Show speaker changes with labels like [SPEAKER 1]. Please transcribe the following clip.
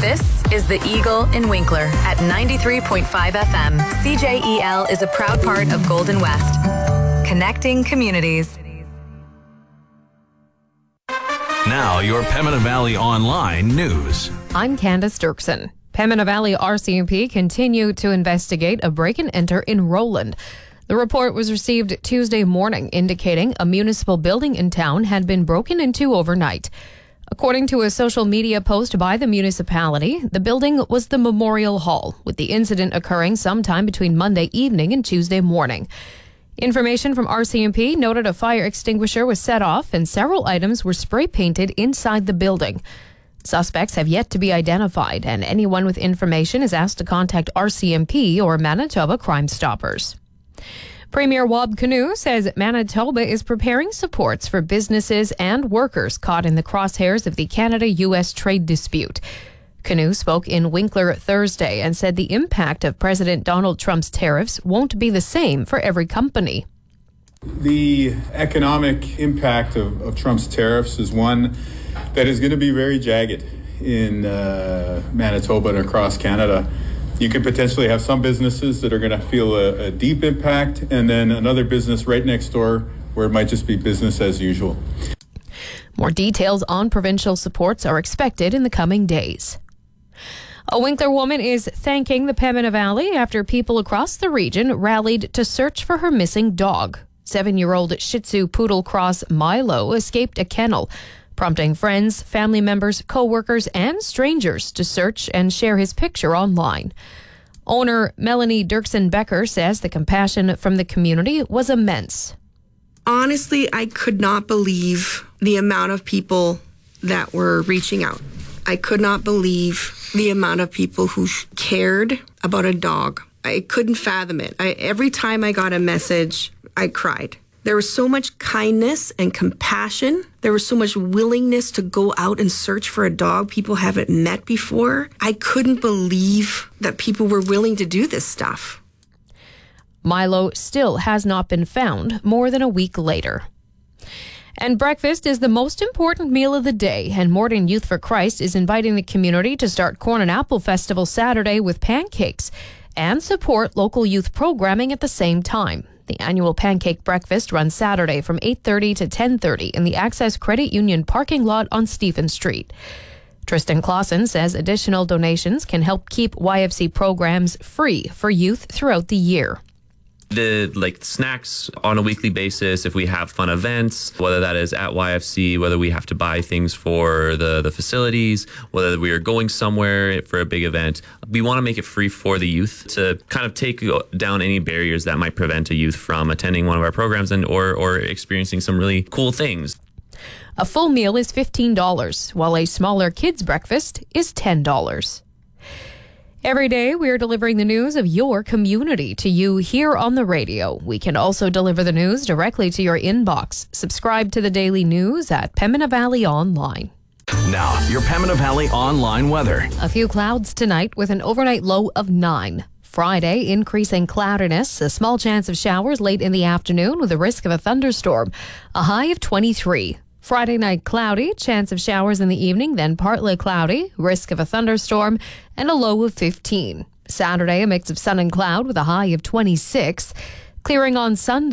[SPEAKER 1] This is The Eagle in Winkler at 93.5 FM. CJEL is a proud part of Golden West. Connecting communities.
[SPEAKER 2] Now, your Pembina Valley Online news.
[SPEAKER 3] I'm Candace Dirksen. Pembina Valley RCMP continue to investigate a break-and-enter in Roland. The report was received Tuesday morning, indicating a municipal building in town had been broken into overnight. According to a social media post by the municipality, the building was the Memorial Hall, with the incident occurring sometime between Monday evening and Tuesday morning. Information from RCMP noted a fire extinguisher was set off and several items were spray painted inside the building. Suspects have yet to be identified, and anyone with information is asked to contact RCMP or Manitoba Crime Stoppers. Premier Wab Kinew says Manitoba is preparing supports for businesses and workers caught in the crosshairs of the Canada-U.S. trade dispute. Kinew spoke in Winkler Thursday and said the impact of President Donald Trump's tariffs won't be the same for every company.
[SPEAKER 4] The economic impact of Trump's tariffs is one that is going to be very jagged in Manitoba and across Canada. You could potentially have some businesses that are going to feel a deep impact, and then another business right next door where it might just be business as usual.
[SPEAKER 3] More details on provincial supports are expected in the coming days. A Winkler woman is thanking the Pembina Valley after people across the region rallied to search for her missing dog. 7-year-old Shih Tzu poodle cross Milo escaped a kennel, prompting friends, family members, co-workers, and strangers to search and share his picture online. Owner Melanie Dirksen-Becker says the compassion from the community was immense.
[SPEAKER 5] Honestly, I could not believe the amount of people that were reaching out. I could not believe the amount of people who cared about a dog. I couldn't fathom it. Every time I got a message, I cried. There was so much kindness and compassion. There was so much willingness to go out and search for a dog people haven't met before. I couldn't believe that people were willing to do this stuff.
[SPEAKER 3] Milo still has not been found more than a week later. And breakfast is the most important meal of the day, and Morden Youth for Christ is inviting the community to start Corn and Apple Festival Saturday with pancakes and support local youth programming at the same time. The annual pancake breakfast runs Saturday from 8:30 to 10:30 in the Access Credit Union parking lot on Stephen Street. Tristan Clausen says additional donations can help keep YFC programs free for youth throughout the year.
[SPEAKER 6] The snacks on a weekly basis, if we have fun events, whether that is at YFC, whether we have to buy things for the facilities, whether we are going somewhere for a big event, we want to make it free for the youth to kind of take down any barriers that might prevent a youth from attending one of our programs and or experiencing some really cool things.
[SPEAKER 3] A full meal is $15, while a smaller kids' breakfast is $10. Every day, we are delivering the news of your community to you here on the radio. We can also deliver the news directly to your inbox. Subscribe to the daily news at Pembina Valley Online.
[SPEAKER 2] Now, your Pembina Valley Online weather.
[SPEAKER 3] A few clouds tonight with an overnight low of 9. Friday, increasing cloudiness, a small chance of showers late in the afternoon with a risk of a thunderstorm, a high of 23. Friday night cloudy, chance of showers in the evening, then partly cloudy, risk of a thunderstorm, and a low of 15. Saturday, a mix of sun and cloud with a high of 26. Clearing on Sunday.